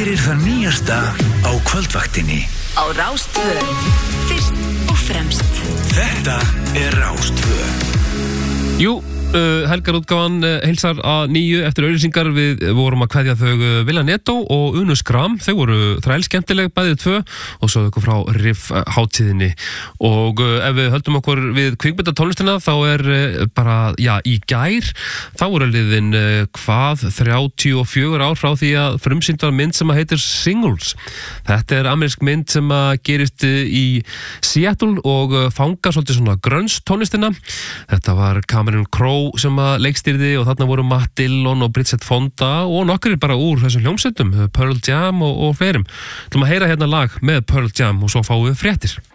Fyrir það nýjasta á kvöldvaktinni Á Rás 2 Fyrst og fremst Þetta Rás 2 Jú, helgarútgáfan heilsar að nýju eftir auglýsingar. Við vorum að kveðja þau Villa Netto og Unu Skram. Þau voru þrælskemmtileg bæðið tvö og svo ykkur frá Riff hátíðinni. Og ef við höldum okkur við kvikmyndatónlistina þá bara, í gær þá voru liðin 34 ár frá því að frumsýnd var mynd sem að heitir Singles. Þetta amerísk mynd sem að gerist í Seattle og fangar svolítið svona grunge tónlistina. Þetta var Cameron Crowe sem að leikstýrði og þarna voru Matt Dillon og Bridget Fonda og nokkrir bara úr þessum hljómsveitum, Pearl Jam og fleirum. Þú maður heyra hérna lag með Pearl Jam og svo fáum við fréttir.